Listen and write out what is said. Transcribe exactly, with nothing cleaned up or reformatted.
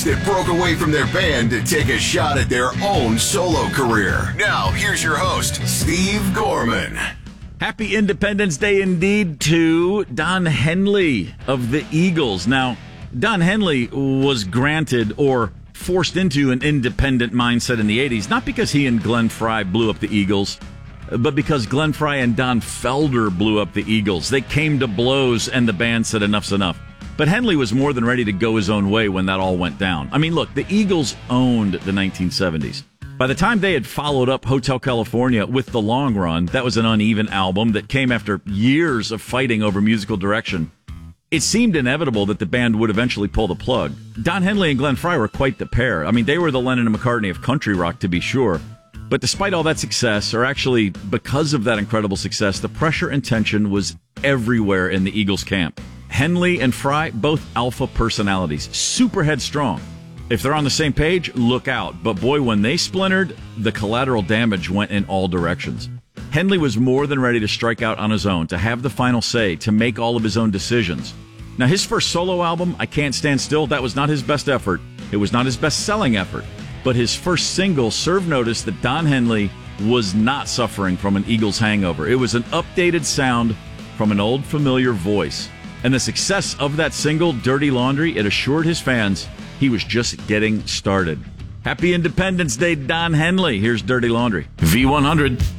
that broke away from their band to take a shot at their own solo career. Now, here's your host, Steve Gorman. Happy Independence Day indeed to Don Henley of the Eagles. Now, Don Henley was granted or forced into an independent mindset in the eighties, not because he and Glenn Frey blew up the Eagles, but because Glenn Frey and Don Felder blew up the Eagles. They came to blows, and the band said enough's enough. But Henley was more than ready to go his own way when that all went down. I mean, look, the Eagles owned the nineteen seventies. By the time they had followed up Hotel California with The Long Run, that was an uneven album that came after years of fighting over musical direction. It seemed inevitable that the band would eventually pull the plug. Don Henley and Glenn Frey were quite the pair. I mean, they were the Lennon and McCartney of country rock, to be sure. But despite all that success, or actually because of that incredible success, the pressure and tension was everywhere in the Eagles camp. Henley and Frey, both alpha personalities, super headstrong. If they're on the same page, look out. But boy, when they splintered, the collateral damage went in all directions. Henley was more than ready to strike out on his own, to have the final say, to make all of his own decisions. Now, his first solo album, I Can't Stand Still, that was not his best effort. It was not his best-selling effort. But his first single served notice that Don Henley was not suffering from an Eagles hangover. It was an updated sound from an old familiar voice. And the success of that single, Dirty Laundry, it assured his fans he was just getting started. Happy Independence Day, Don Henley. Here's Dirty Laundry. V one hundred.